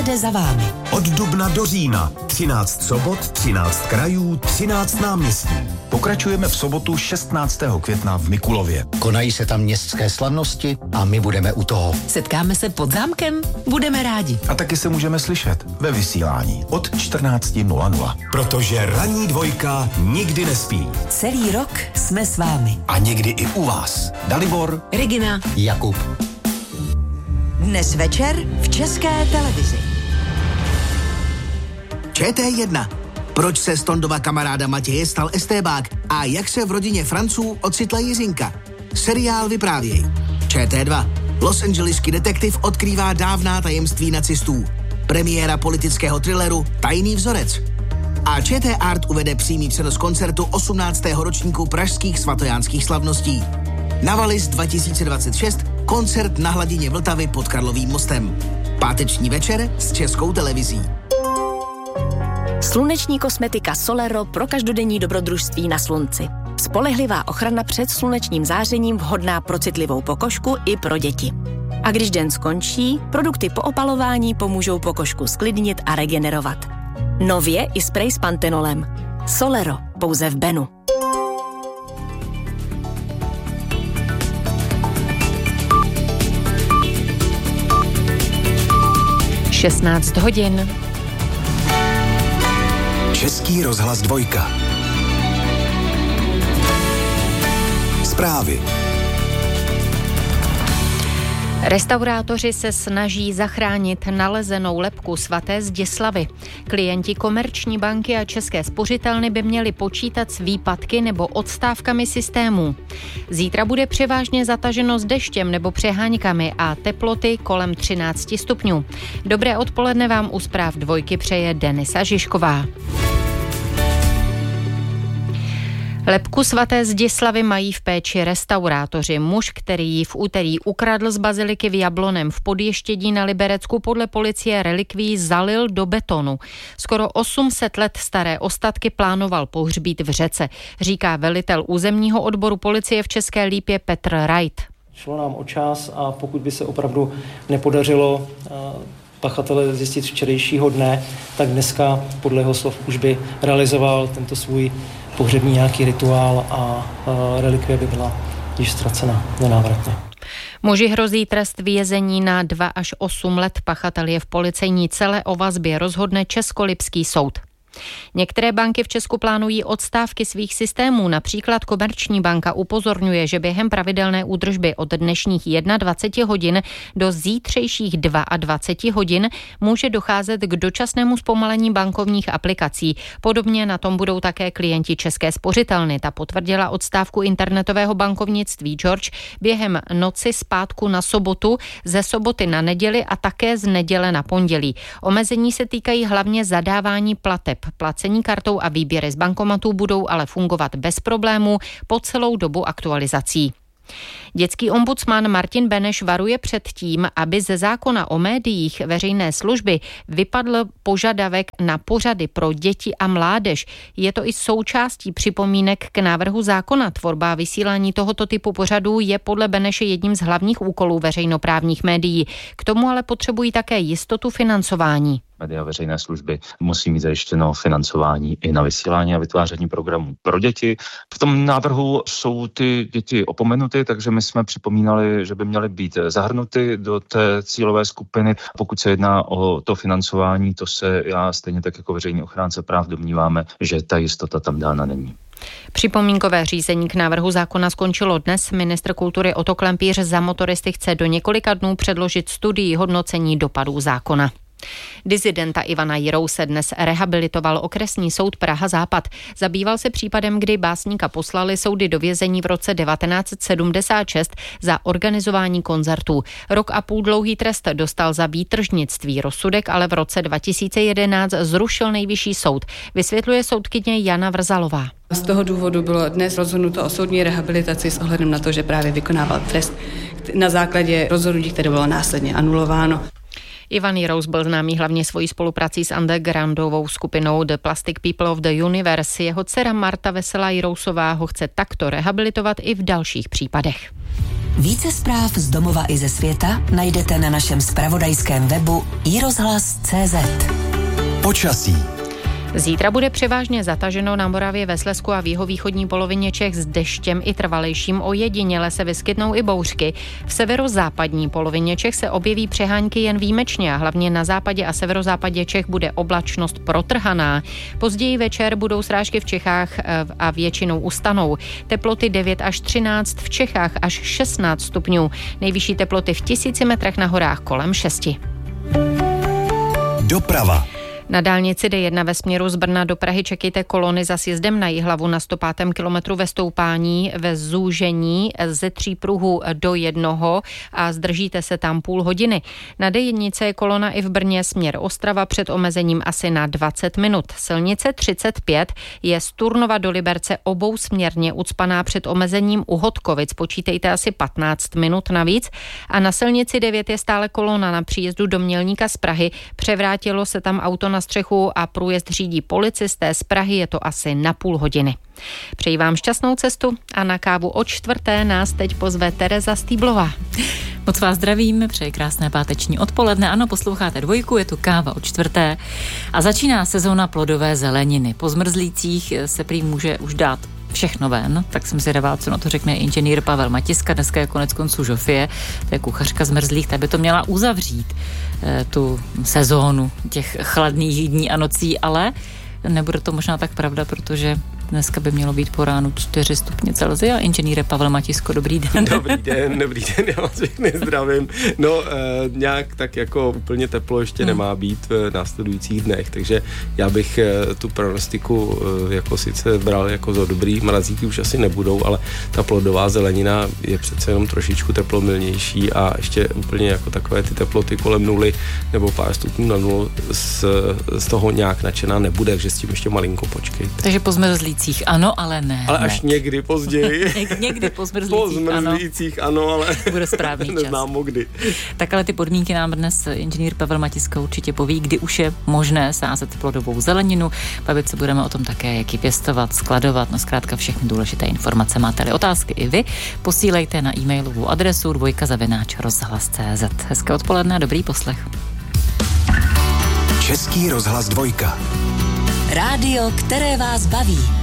jde za vámi. Od dubna do října 13 sobot, 13 krajů, 13 náměstí. Pokračujeme v sobotu 16. května v Mikulově. Konají se tam městské slavnosti a my budeme u toho. Setkáme se pod zámkem? Budeme rádi. A taky se můžeme slyšet ve vysílání od 14:00. Protože ranní dvojka nikdy nespí. Celý rok jsme s vámi. A někdy i u vás. Dalibor, Regina, Jakub. Dnes večer v České televizi. ČT1. Proč se z Tondova kamaráda Matěje stal estébák a jak se v rodině Franců ocitla Jiřinka? Seriál vyprávěj. ČT2. Los Angeleský detektiv odkrývá dávná tajemství nacistů. Premiéra politického thrilleru Tajný vzorec. A ČT Art uvede přímý přenos koncertu 18. ročníku pražských svatojánských slavností. Navalis 2026, koncert na hladině Vltavy pod Karlovým mostem. Páteční večer s Českou televizí. Sluneční kosmetika Solero pro každodenní dobrodružství na slunci. Spolehlivá ochrana před slunečním zářením vhodná pro citlivou pokožku i pro děti. A když den skončí, produkty po opalování pomůžou pokožku sklidnit a regenerovat. Nově i sprej s pantenolem. Solero, pouze v Benu. (16:00). Český rozhlas 2. Zprávy. Restaurátoři se snaží zachránit nalezenou lebku svaté Zděslavy. Klienti Komerční banky a České spořitelny by měli počítat s výpadky nebo odstávkami systémů. Zítra bude převážně zataženo s deštěm nebo přeháňkami a teploty kolem 13 stupňů. Dobré odpoledne vám u zpráv 2 přeje Denisa Žižková. Lebku svaté Zděslavy mají v péči restaurátoři. Muž, který ji v úterý ukradl z baziliky v Jabloném v Podještědí na Liberecku, podle policie relikví zalil do betonu. Skoro 800 let staré ostatky plánoval pohřbít v řece, říká velitel územního odboru policie v České Lípě Petr Rajt. Šlo nám o čas a pokud by se opravdu nepodařilo pachatele zjistit včerejšího dne, tak dneska podle jeho slov už by realizoval tento svůj pohřební nějaký rituál a relikvie by byla již ztracena nenávratně. Muži hrozí trest vězení na 2 až 8 let. Pachatel je v policejní cele, o vazbě rozhodne Českolipský soud. Některé banky v Česku plánují odstávky svých systémů. Například Komerční banka upozorňuje, že během pravidelné údržby od dnešních 21 hodin do zítřejších 22 hodin může docházet k dočasnému zpomalení bankovních aplikací. Podobně na tom budou také klienti České spořitelny. Ta potvrdila odstávku internetového bankovnictví George během noci z pátku na sobotu, ze soboty na neděli a také z neděle na pondělí. Omezení se týkají hlavně zadávání plateb. Placení kartou a výběry z bankomatů budou ale fungovat bez problémů po celou dobu aktualizací. Dětský ombudsman Martin Beneš varuje před tím, aby ze zákona o médiích veřejné služby vypadl požadavek na pořady pro děti a mládež. Je to i součástí připomínek k návrhu zákona. Tvorba a vysílání tohoto typu pořadů je podle Beneše jedním z hlavních úkolů veřejnoprávních médií. K tomu ale potřebují také jistotu financování. Média veřejné služby musí mít zajištěno financování i na vysílání a vytváření programů pro děti. V tom návrhu jsou ty děti opomenuty, takže my jsme připomínali, že by měly být zahrnuty do té cílové skupiny. Pokud se jedná o to financování, to se já stejně tak jako veřejný ochránce práv domníváme, že ta jistota tam dána není. Připomínkové řízení k návrhu zákona skončilo dnes. Ministr kultury Otto Klempíř za motoristy chce do několika dnů předložit studii hodnocení dopadů zákona. Disidenta Ivana Jirouse dnes rehabilitoval okresní soud Praha Západ. Zabýval se případem, kdy básníka poslali soudy do vězení v roce 1976 za organizování koncertů. Rok a půl dlouhý trest dostal za výtržnictví. Rozsudek ale v roce 2011 zrušil Nejvyšší soud. Vysvětluje soudkyně Jana Vrzalová. Z toho důvodu bylo dnes rozhodnuto o soudní rehabilitaci s ohledem na to, že právě vykonával trest na základě rozhodnutí, které bylo následně anulováno. Ivan Jirous byl známý hlavně svojí spoluprací s undergroundovou skupinou The Plastic People of the Universe. Jeho dcera Marta Veselá Jirousová ho chce takto rehabilitovat i v dalších případech. Více zpráv z domova i ze světa najdete na našem zpravodajském webu iRozhlas.cz. Počasí. Zítra bude převážně zataženo na Moravě, ve Slezsku a v jihovýchodní polovině Čech s deštěm i trvalejším, ojediněle se vyskytnou i bouřky. V severozápadní polovině Čech se objeví přehánky jen výjimečně a hlavně na západě a severozápadě Čech bude oblačnost protrhaná. Později večer budou srážky v Čechách a většinou ustanou. Teploty 9 až 13, v Čechách až 16 stupňů. Nejvyšší teploty v 1000 metrech na horách kolem 6. Doprava. Na dálnici D1 ve směru z Brna do Prahy čekejte kolony za sjezdem na Jihlavu na 105. kilometru ve stoupání ve zúžení ze 3 pruhů do 1 a zdržíte se tam půl hodiny. Na D1 je kolona i v Brně směr Ostrava před omezením asi na 20 minut. Silnice 35 je z Turnova do Liberce obousměrně ucpaná před omezením u Hodkovic. Počítejte asi 15 minut navíc. A na silnici 9 je stále kolona na příjezdu do Mělníka z Prahy. Převrátilo se tam auto na střechu a průjezd řídí policisté z Prahy, je to asi na půl hodiny. Přeji vám šťastnou cestu a na kávu od 4. nás teď pozve Tereza Stýblová. Moc vás zdravím, přeji krásné páteční odpoledne. Ano, posloucháte Dvojku, je tu káva od 4. a začíná sezóna plodové zeleniny. Po zmrzlících se prý může už dát všechno ven, tak jsem zvědavá, co na to řekne inženýr Pavel Matiska, dneska je konec konců Žofie, to je kuchařka zmrzlých, ta by to měla uzavřít, tu sezónu těch chladných dní a nocí, ale nebude to možná tak pravda, protože dneska by mělo být po ránu 4 stupně Celsia. Inženýre Pavel Matisko, dobrý den. Dobrý den, já vás všechny zdravím. No, nějak tak jako úplně teplo ještě nemá být v následujících dnech, takže já bych tu pronostiku jako sice bral jako za dobrý, mrazíky už asi nebudou, ale ta plodová zelenina je přece jenom trošičku teplomilnější a ještě úplně jako takové ty teploty kolem 0 nebo pár stupňů na 0 z toho nějak nadšená nebude, takže s tím ještě malinko počkejte. Takže po zmrzlících ano, ale ne. Ale až někdy později. Někdy po zmrzlících, ano, ale bude správný čas. Neznámo kdy. Tak ale ty podmínky nám dnes inženýr Pavel Matiska určitě poví, kdy už je možné sázet plodovou zeleninu. Bavit se budeme o tom také, jak ji pěstovat, skladovat, no zkrátka všechny důležité informace. Máte-li otázky i vy, posílejte na e-mailovou adresu dvojka@rozhlas.cz. Hezké odpoledne a dobrý poslech. Český rozhlas 2. Rádio, které vás baví.